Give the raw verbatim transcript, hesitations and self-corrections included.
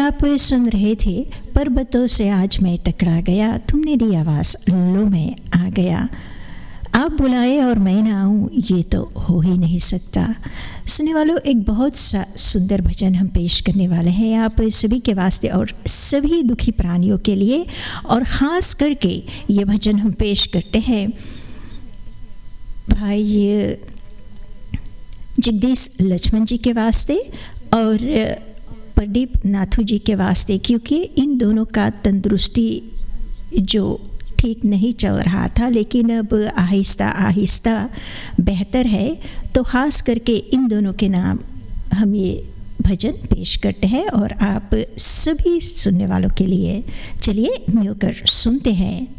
आप सुन रहे थे पर्वतों से आज मैं टकरा गया, तुमने दी आवाज़ लो मैं आ गया, आप बुलाए और मैं ना आऊँ ये तो हो ही नहीं सकता। सुनने वालों, एक बहुत सा सुंदर भजन हम पेश करने वाले हैं आप सभी के वास्ते और सभी दुखी प्राणियों के लिए, और ख़ास करके ये भजन हम पेश करते हैं भाई जगदीश लक्ष्मण जी के वास्ते और प्रदीप नाथू जी के वास्ते, क्योंकि इन दोनों का तंदुरुस्ती जो ठीक नहीं चल रहा था लेकिन अब आहिस्ता आहिस्ता बेहतर है, तो ख़ास करके इन दोनों के नाम हम ये भजन पेश करते हैं और आप सभी सुनने वालों के लिए। चलिए मिलकर सुनते हैं।